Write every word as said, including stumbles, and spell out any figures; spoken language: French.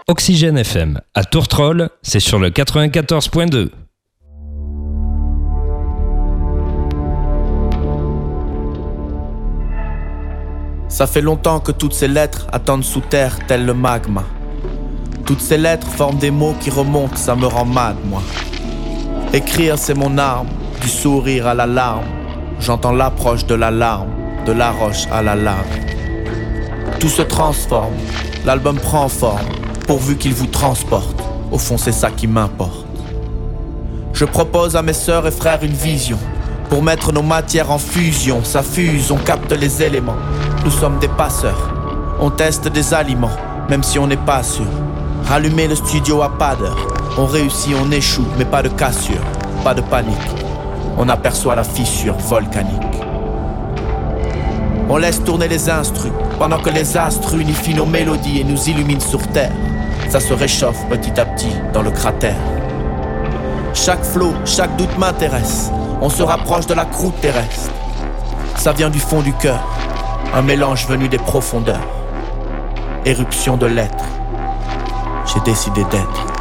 Oxygène F M. À Tourtrol, c'est sur le quatre-vingt-quatorze point deux. Ça fait longtemps que toutes ces lettres attendent sous terre tel le magma. Toutes ces lettres forment des mots qui remontent, ça me rend mad, moi. Écrire c'est mon arme, du sourire à la larme. J'entends l'approche de l'alarme, de la roche à la lave. Tout se transforme, l'album prend forme, pourvu qu'il vous transporte. Au fond c'est ça qui m'importe. Je propose à mes sœurs et frères une vision, pour mettre nos matières en fusion. Ça fuse, on capte les éléments. Nous sommes des passeurs, on teste des aliments, même si on n'est pas sûr. Rallumer le studio à pas d'heure. On réussit, on échoue, mais pas de cassure, pas de panique. On aperçoit la fissure volcanique. On laisse tourner les instrus, pendant que les astres unifient nos mélodies et nous illuminent sur terre. Ça se réchauffe petit à petit dans le cratère. Chaque flot, chaque doute m'intéresse. On se rapproche de la croûte terrestre. Ça vient du fond du cœur, un mélange venu des profondeurs. Éruption de l'être, j'ai décidé d'être.